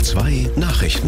2 Nachrichten.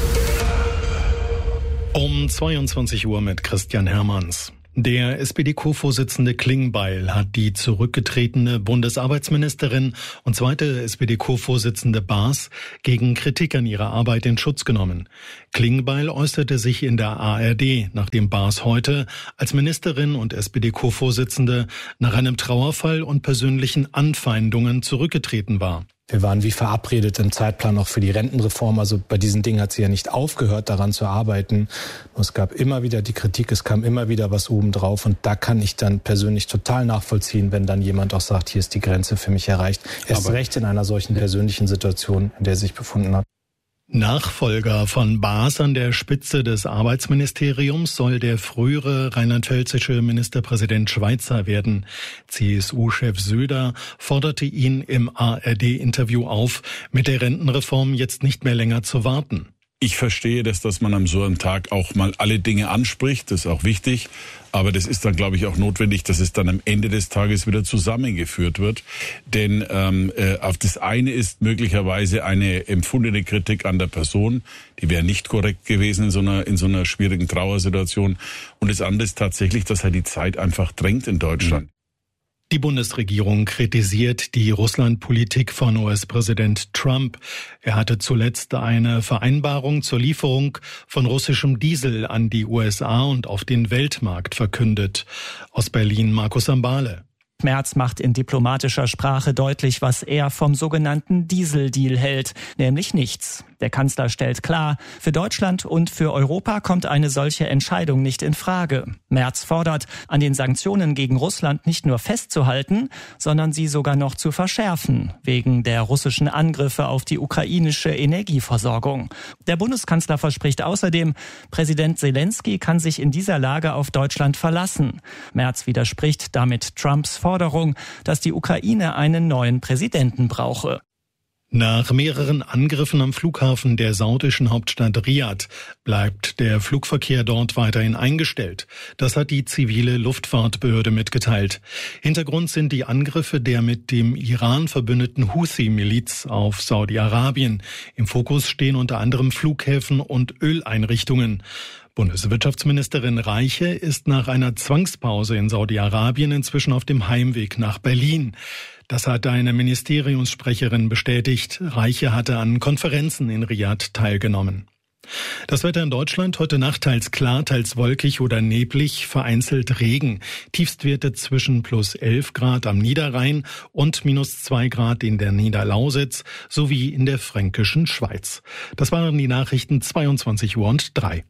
Um 22 Uhr mit Christian Hermanns. Der SPD-Co-Vorsitzende Klingbeil hat die zurückgetretene Bundesarbeitsministerin und zweite SPD-Co-Vorsitzende Baas gegen Kritik an ihrer Arbeit in Schutz genommen. Klingbeil äußerte sich in der ARD, nachdem Baas heute als Ministerin und SPD-Co-Vorsitzende nach einem Trauerfall und persönlichen Anfeindungen zurückgetreten war. Wir waren wie verabredet im Zeitplan auch für die Rentenreform. Also bei diesen Dingen hat sie ja nicht aufgehört, daran zu arbeiten. Und es gab immer wieder die Kritik, es kam immer wieder was obendrauf. Und da kann ich dann persönlich total nachvollziehen, wenn dann jemand auch sagt, hier ist die Grenze für mich erreicht. Erst recht in einer solchen persönlichen Situation, in der sie sich befunden hat. Nachfolger von Baas an der Spitze des Arbeitsministeriums soll der frühere rheinland-pfälzische Ministerpräsident Schweizer werden. CSU-Chef Söder forderte ihn im ARD-Interview auf, mit der Rentenreform jetzt nicht mehr länger zu warten. Ich verstehe das, dass man am so einem Tag auch mal alle Dinge anspricht, das ist auch wichtig. Aber das ist dann, glaube ich, auch notwendig, dass es dann am Ende des Tages wieder zusammengeführt wird. Denn auf das eine ist möglicherweise eine empfundene Kritik an der Person, die wäre nicht korrekt gewesen in so einer schwierigen Trauersituation. Und das andere ist tatsächlich, dass halt die Zeit einfach drängt in Deutschland. Die Bundesregierung kritisiert die Russland-Politik von US-Präsident Trump. Er hatte zuletzt eine Vereinbarung zur Lieferung von russischem Diesel an die USA und auf den Weltmarkt verkündet. Aus Berlin Markus Ambale. Merz macht in diplomatischer Sprache deutlich, was er vom sogenannten Dieseldeal hält, nämlich nichts. Der Kanzler stellt klar, für Deutschland und für Europa kommt eine solche Entscheidung nicht in Frage. Merz fordert, an den Sanktionen gegen Russland nicht nur festzuhalten, sondern sie sogar noch zu verschärfen, wegen der russischen Angriffe auf die ukrainische Energieversorgung. Der Bundeskanzler verspricht außerdem, Präsident Zelensky kann sich in dieser Lage auf Deutschland verlassen. Merz widerspricht damit Trumps Forderung, dass die Ukraine einen neuen Präsidenten brauche. Nach mehreren Angriffen am Flughafen der saudischen Hauptstadt Riad bleibt der Flugverkehr dort weiterhin eingestellt. Das hat die zivile Luftfahrtbehörde mitgeteilt. Hintergrund sind die Angriffe der mit dem Iran verbündeten Houthi-Miliz auf Saudi-Arabien. Im Fokus stehen unter anderem Flughäfen und Öleinrichtungen. Bundeswirtschaftsministerin Reiche ist nach einer Zwangspause in Saudi-Arabien inzwischen auf dem Heimweg nach Berlin. Das hat eine Ministeriumssprecherin bestätigt. Reiche hatte an Konferenzen in Riad teilgenommen. Das Wetter in Deutschland heute Nacht teils klar, teils wolkig oder neblig, vereinzelt Regen. Tiefstwerte zwischen +11 Grad am Niederrhein und -2 Grad in der Niederlausitz sowie in der fränkischen Schweiz. Das waren die Nachrichten 22:03 Uhr.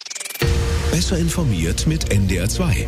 Besser informiert mit NDR 2.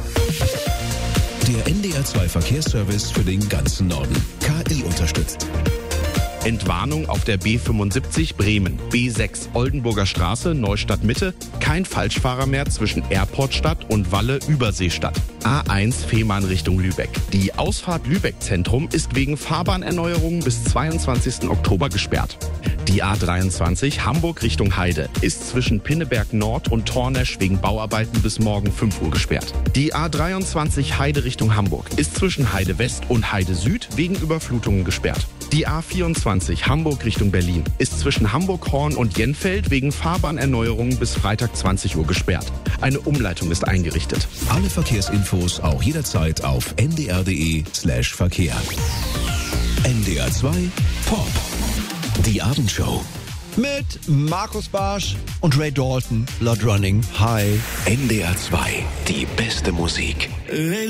Der NDR 2 Verkehrsservice für den ganzen Norden. KI unterstützt. Entwarnung auf der B75 Bremen, B6 Oldenburger Straße, Neustadt Mitte, kein Falschfahrer mehr zwischen Airportstadt und Walle-Überseestadt. A1 Fehmarn Richtung Lübeck. Die Ausfahrt Lübeck Zentrum ist wegen Fahrbahnerneuerungen bis 22. Oktober gesperrt. Die A23 Hamburg Richtung Heide ist zwischen Pinneberg Nord und Tornesch wegen Bauarbeiten bis morgen 5 Uhr gesperrt. Die A23 Heide Richtung Hamburg ist zwischen Heide West und Heide Süd wegen Überflutungen gesperrt. Die A24 Hamburg Richtung Berlin ist zwischen Hamburg-Horn und Jenfeld wegen Fahrbahnerneuerungen bis Freitag 20 Uhr gesperrt. Eine Umleitung ist eingerichtet. Alle Verkehrsinfos auch jederzeit auf ndr.de/Verkehr. NDR 2 Pop. Die Abendshow. Mit Markus Barsch und Ray Dalton, Blood Running High. NDR 2, die beste Musik.